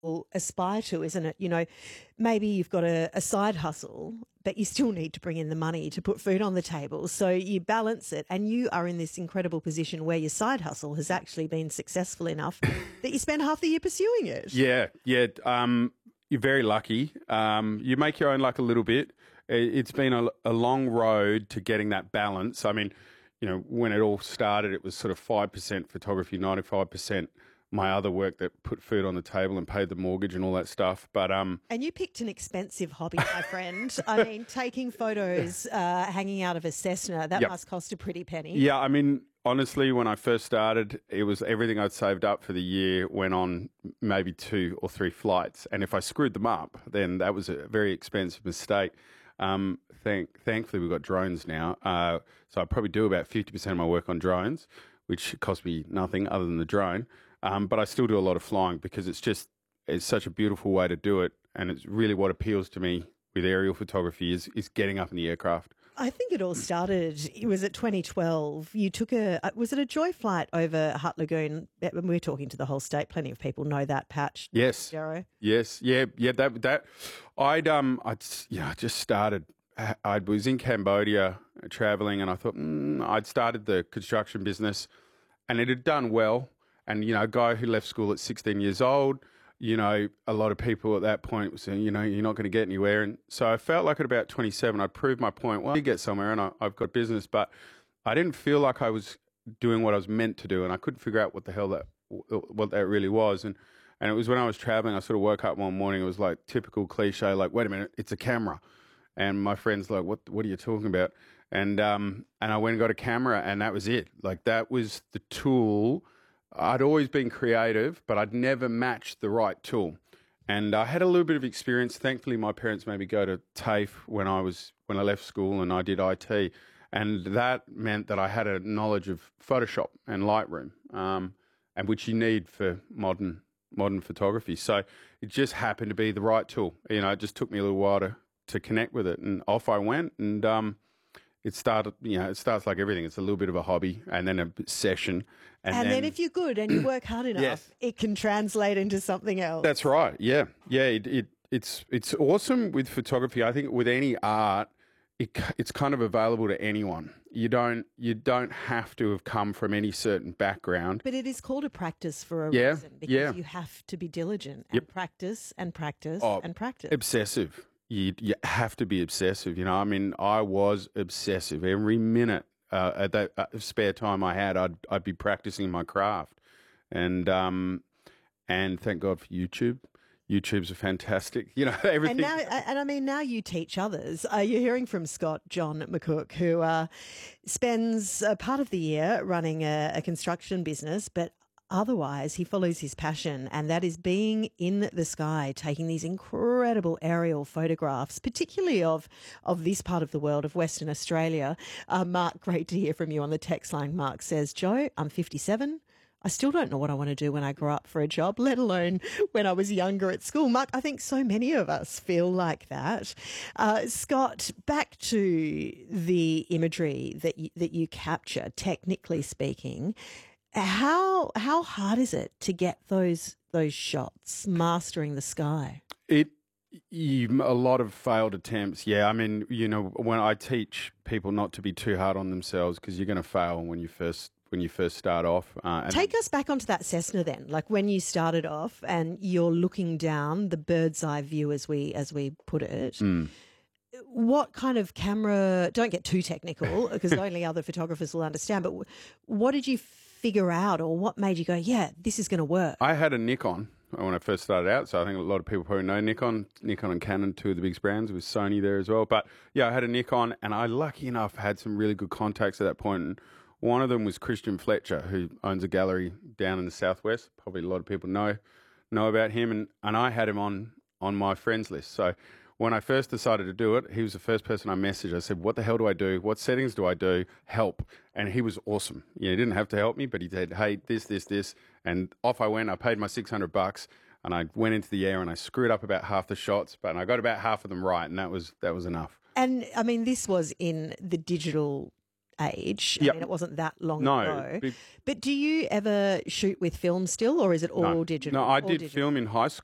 aspire to, isn't it? You know, maybe you've got a side hustle, but you still need to bring in the money to put food on the table. So you balance it, and you are in this incredible position where your side hustle has actually been successful enough that you spend half the year pursuing it. Yeah. You're very lucky. You make your own luck a little bit. It's been a long road to getting that balance. I mean, you know, when it all started, it was sort of 5% photography, 95% my other work that put food on the table and paid the mortgage and all that stuff. But and you picked an expensive hobby, my friend. I mean, taking photos, hanging out of a Cessna, that must cost a pretty penny. Yeah, I mean, honestly, when I first started, it was everything I'd saved up for the year went on maybe 2 or 3 flights. And if I screwed them up, then that was a very expensive mistake. Thankfully, we've got drones now. So I probably do about 50% of my work on drones, which cost me nothing other than the drone. But I still do a lot of flying because it's such a beautiful way to do it. And it's really what appeals to me with aerial photography is getting up in the aircraft. I think it all started, it was at 2012. You took was it a joy flight over Hutt Lagoon? We're talking to the whole state. Plenty of people know that patch. Yes. Jarrow. Yes. Yeah. I'd just started. I was in Cambodia traveling, and I thought I'd started the construction business, and it had done well. And, you know, a guy who left school at 16 years old, you know, a lot of people at that point were saying, you know, you're not going to get anywhere. And so I felt like at about 27, I proved my point. Well, I did get somewhere and I've got business, but I didn't feel like I was doing what I was meant to do. And I couldn't figure out what that really was. And it was when I was traveling, I sort of woke up one morning, it was like typical cliche, like, wait a minute, it's a camera. And my friend's like, what are you talking about? And I went and got a camera, and that was it. Like, that was the tool. I'd always been creative, but I'd never matched the right tool. And I had a little bit of experience. Thankfully, my parents made me go to TAFE when I left school, and I did IT. And that meant that I had a knowledge of Photoshop and Lightroom, and which you need for modern photography. So it just happened to be the right tool. You know, it just took me a little while to connect with it, and off I went. And it started, you know, it starts like everything. It's a little bit of a hobby and then a session. And then if you're good and you work hard enough, it can translate into something else. That's right. Yeah. Yeah. It's awesome with photography. I think with any art, it's kind of available to anyone. You don't have to have come from any certain background. But it is called a practice for a reason, because you have to be diligent and practice and practice and practice. Obsessive. You have to be obsessive. You know, I mean, I was obsessive. Every minute at that spare time I had, I'd be practicing my craft. And thank God for YouTube. YouTube's a fantastic, you know, everything. And now you teach others. You're hearing from Scott John McCook, who spends part of the year running a construction business, but otherwise he follows his passion, and that is being in the sky, taking these incredible aerial photographs, particularly of this part of the world, of Western Australia. Mark, great to hear from you on the text line. Mark says, Jo, I'm 57. I still don't know what I want to do when I grow up for a job, let alone when I was younger at school. Mark, I think so many of us feel like that. Scott, back to the imagery that you capture, technically speaking, how hard is it to get those shots, mastering the sky? A lot of failed attempts. Yeah, I mean, you know, when I teach people not to be too hard on themselves, because you're going to fail when you first start off. Take us back onto that Cessna then, like when you started off and you're looking down, the bird's eye view as we put it. What kind of camera, don't get too technical because only other photographers will understand, but what did you figure out, or what made you go, yeah, this is going to work? I had a Nikon when I first started out, so I think a lot of people probably know Nikon and Canon, two of the biggest brands, with Sony there as well. But yeah, I had a Nikon, and I, lucky enough, had some really good contacts at that point. And one of them was Christian Fletcher, who owns a gallery down in the southwest. Probably a lot of people know about him, and I had him on my friends list. So when I first decided to do it, he was the first person I messaged. I said, what the hell do I do? What settings do I do? Help. And he was awesome. You know, he didn't have to help me, but he said, hey, this. And off I went. I paid my $600 and I went into the air and I screwed up about half the shots, but I got about half of them right, and that was enough. And I mean, this was in the digital age. I mean, it wasn't that long ago. But do you ever shoot with film still, or is it all digital? No, I did film in high school.